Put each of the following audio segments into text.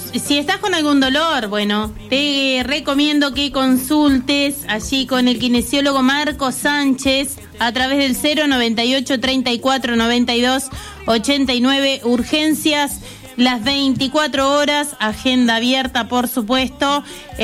si estás con algún dolor, bueno, te recomiendo que consultes allí con el kinesiólogo Marco Sánchez a través del 098 34 92 89, urgencias las 24 horas, agenda abierta, por supuesto.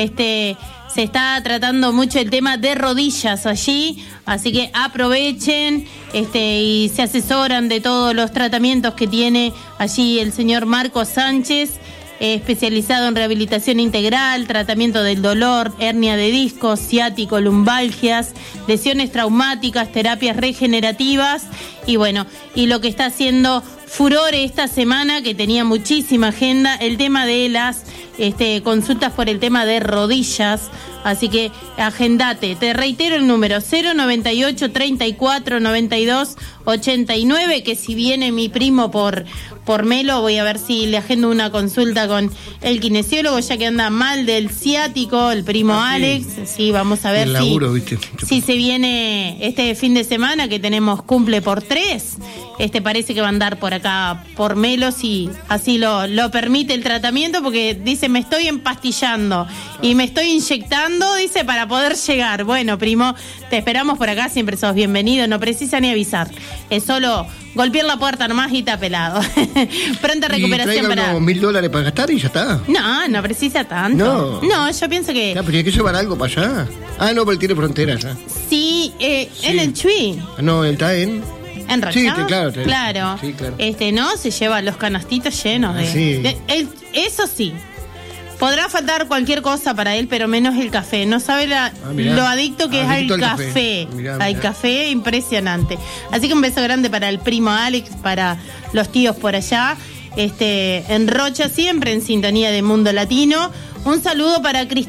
Se está tratando mucho el tema de rodillas allí, así que aprovechen y se asesoran de todos los tratamientos que tiene allí el señor Marco Sánchez, especializado en rehabilitación integral, tratamiento del dolor, hernia de disco, ciático, lumbalgias, lesiones traumáticas, terapias regenerativas y bueno, y lo que está haciendo furor esta semana, que tenía muchísima agenda, el tema de las consultas por el tema de rodillas, así que agendate, te reitero el número 098 34 92 89, que si viene mi primo por Melo, voy a ver si le agendo una consulta con el kinesiólogo, ya que anda mal del ciático, el primo Alex, sí, vamos a ver si se viene este fin de semana, que tenemos cumple por 3, parece que va a andar por acá, por Melo, si así lo permite el tratamiento, porque dice, me estoy empastillando y me estoy inyectando, dice, para poder llegar. Bueno, primo, te esperamos por acá, siempre sos bienvenido, no precisa ni avisar, es solo golpear la puerta nomás y está pelado. Pronta recuperación para... $1.000 para gastar y ya está. No precisa tanto. No, yo pienso que... pero hay que llevar algo para allá. No, pero él tiene frontera ya. Sí, en el Chuy. No, él está en Rocha. Sí, claro. Sí, claro. No, se lleva los canastitos llenos de... Eso sí. Podrá faltar cualquier cosa para él, pero menos el café. No sabe lo adicto que es al café. Mirá. Al café, impresionante. Así que un beso grande para el primo Alex, para los tíos por allá. En Rocha, siempre en sintonía de Mundo Latino. Un saludo para Cristina.